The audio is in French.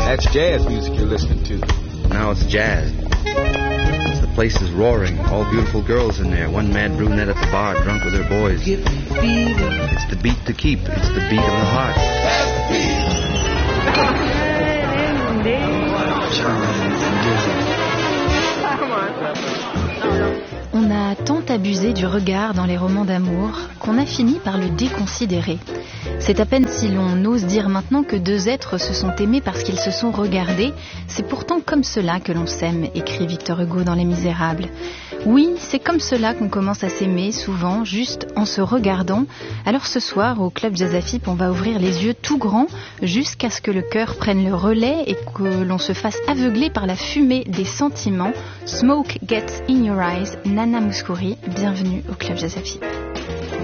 That's jazz music you're listening to. Now it's jazz. The place is roaring. All beautiful girls in there. One mad brunette at the bar, drunk with her boys. It's the beat to keep. It's the beat of the heart. On a tant abusé du regard dans les romans d'amour qu'on a fini par le déconsidérer. C'est à peine si l'on ose dire maintenant que deux êtres se sont aimés parce qu'ils se sont regardés. C'est pourtant comme cela que l'on s'aime, écrit Victor Hugo dans Les Misérables. Oui, c'est comme cela qu'on commence à s'aimer, souvent, juste en se regardant. Alors ce soir, au Club Jazz Afip, on va ouvrir les yeux tout grands jusqu'à ce que le cœur prenne le relais et que l'on se fasse aveugler par la fumée des sentiments. Smoke Gets in Your Eyes, Nana Mouskouri, bienvenue au Club Jazz Afip.